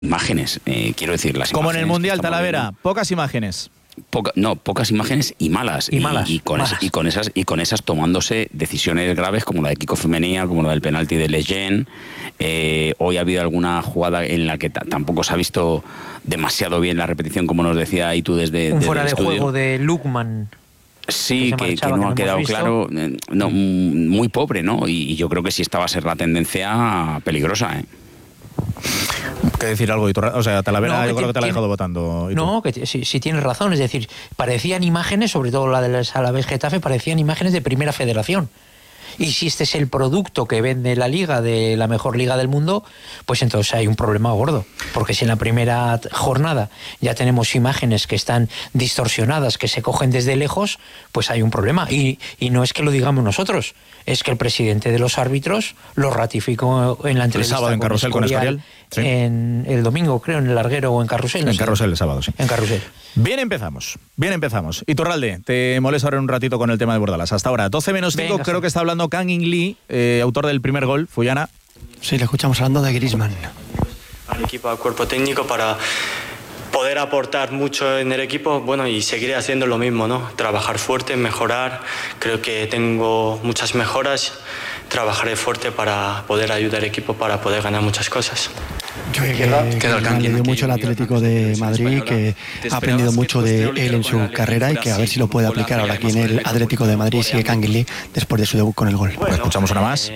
imágenes, quiero decir, las como imágenes en el Mundial, que estamos Talavera, viendo, pocas imágenes. pocas imágenes y malas. Y con esas tomándose decisiones graves como la de Kiko Femenía, como la del penalti de Lejeune. Hoy ha habido alguna jugada en la que tampoco se ha visto demasiado bien la repetición, como nos decía ahí tú desde un fuera el de estudio. Juego de Lukman. Sí, que no ha quedado claro, muy pobre, ¿no? Y yo creo que sí esta va a ser la tendencia peligrosa, ¿eh? ¿Qué decir algo? O sea, Talavera, No, yo creo que te la ha dejado votando. No, que sí tienes razón. Es decir, parecían imágenes, sobre todo la del Alavés Getafe, parecían imágenes de Primera Federación. Y si este es el producto que vende la liga, de la mejor liga del mundo, pues entonces hay un problema gordo. Porque si en la primera jornada ya tenemos imágenes que están distorsionadas, que se cogen desde lejos, pues hay un problema. Y no es que lo digamos nosotros, es que el presidente de los árbitros lo ratificó en la entrevista. El sábado en Carrusel con Escorial. Sí. En el domingo, creo, en el Larguero o en Carrusel. En Carrusel el sábado, sí. En Carrusel. Bien empezamos. Iturralde, te molesto ahora un ratito con el tema de Bordalas. Hasta ahora, 12 menos 5, creo que está hablando Kang In Lee, autor del primer gol, Fuyana. Sí, le escuchamos hablando de Griezmann. Al equipo, al cuerpo técnico para poder aportar mucho en el equipo, bueno, y seguiré haciendo lo mismo, ¿no? Trabajar fuerte, mejorar. Creo que tengo muchas mejoras. Trabajaré fuerte para poder ayudar al equipo para poder ganar muchas cosas. Yo creo que le dio mucho al Atlético de Madrid, que ha aprendido mucho de él en su carrera y que a ver si lo puede aplicar ahora aquí en el Atlético de Madrid, sigue Kang In Lee después de su debut con el gol. Bueno, escuchamos una más.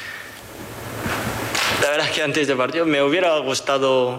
La verdad es que antes del partido me hubiera gustado,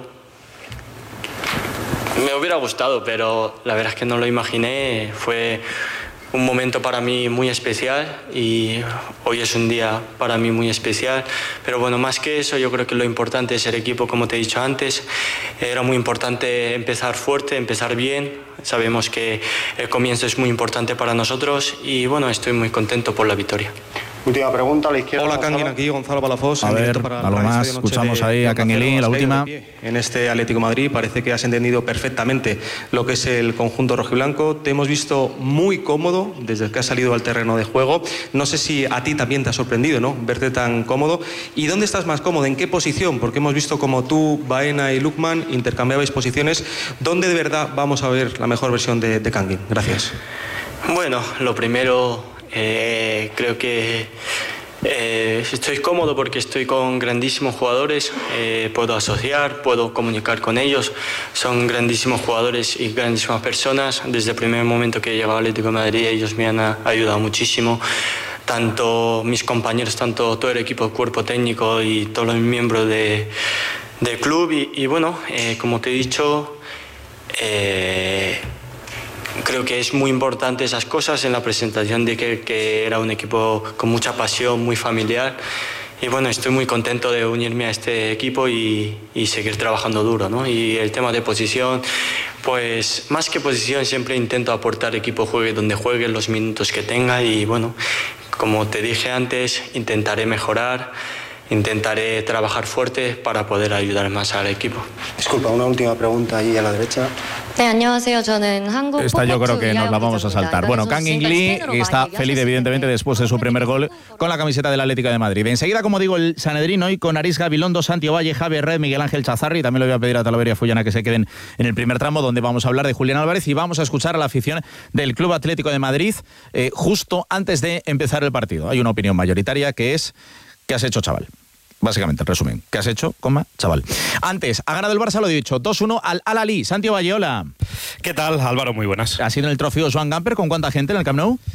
pero la verdad es que no lo imaginé. Fue un momento para mí muy especial y hoy es un día para mí muy especial. Pero bueno, más que eso, yo creo que lo importante es el equipo, como te he dicho antes. Era muy importante empezar fuerte, empezar bien. Sabemos que el comienzo es muy importante para nosotros y bueno, estoy muy contento por la victoria. Última pregunta a la izquierda. Hola, Kangin, aquí Gonzalo Palafox. A ver, algo más, escuchamos ahí a Kang In Lee, la última. En este Atlético de Madrid parece que has entendido perfectamente lo que es el conjunto rojiblanco. Te hemos visto muy cómodo desde que has salido al terreno de juego. No sé si a ti también te ha sorprendido, ¿no?, verte tan cómodo. ¿Y dónde estás más cómodo? ¿En qué posición? Porque hemos visto como tú, Baena y Lukman intercambiabais posiciones. ¿Dónde de verdad vamos a ver la mejor versión de Kangin? Gracias. Bueno, lo primero... creo que estoy cómodo porque estoy con grandísimos jugadores, puedo asociar, puedo comunicar con ellos, son grandísimos jugadores y grandísimas personas. Desde el primer momento que he llegado al Atlético de Madrid ellos me han ayudado muchísimo, tanto mis compañeros, tanto todo el equipo, el cuerpo técnico y todos los miembros del club y bueno, como te he dicho, creo que es muy importante esas cosas en la presentación de que era un equipo con mucha pasión, muy familiar. Y bueno, estoy muy contento de unirme a este equipo y seguir trabajando duro, ¿no? Y el tema de posición, pues más que posición siempre intento aportar equipo juegue donde juegue, los minutos que tenga y bueno, como te dije antes, intentaré mejorar. Intentaré trabajar fuerte para poder ayudar más al equipo. Disculpa, una última pregunta ahí a la derecha. Esta yo creo que nos la vamos a saltar. Bueno, Kang In Lee está feliz evidentemente después de su primer gol con la camiseta del Atlético de Madrid. Enseguida, como digo, el Sanedrín hoy con Aris Gabilondo, Santi Ovalle, Javier Red, Miguel Ángel Chazarri. También le voy a pedir a Talavera y a Fuyana que se queden en el primer tramo donde vamos a hablar de Julián Álvarez y vamos a escuchar a la afición del Club Atlético de Madrid justo antes de empezar el partido. Hay una opinión mayoritaria que es: ¿qué has hecho, chaval? Básicamente, en resumen, ¿qué has hecho, chaval? Antes, ha ganado el Barça, lo he dicho, 2-1 al Al-Ahly. Santi Ovalle, hola. ¿Qué tal, Álvaro? Muy buenas. Ha sido en el trofeo Joan Gamper, ¿con cuánta gente en el Camp Nou?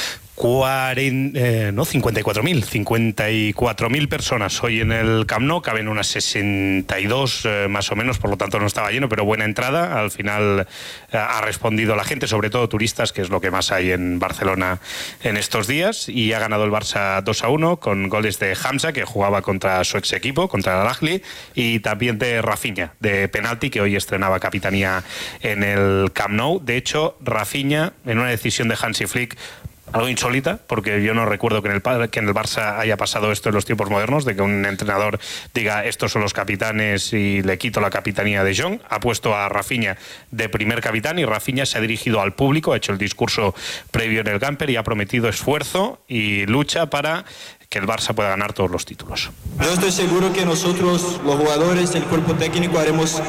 54.000 personas hoy en el Camp Nou, caben unas 62 más o menos, por lo tanto no estaba lleno, pero buena entrada. Al final ha respondido la gente, sobre todo turistas, que es lo que más hay en Barcelona en estos días, y ha ganado el Barça 2-1 con goles de Hamza, que jugaba contra su ex equipo, contra el Al-Ahly, y también de Rafinha, de penalti, que hoy estrenaba capitanía en el Camp Nou. De hecho, Rafinha, en una decisión de Hansi Flick, algo insólita, porque yo no recuerdo que en el Barça haya pasado esto en los tiempos modernos, de que un entrenador diga estos son los capitanes y le quito la capitanía de Jong. Ha puesto a Rafinha de primer capitán y Rafinha se ha dirigido al público, ha hecho el discurso previo en el Gamper y ha prometido esfuerzo y lucha para que el Barça pueda ganar todos los títulos. Yo estoy seguro que nosotros, los jugadores, el cuerpo técnico, haremos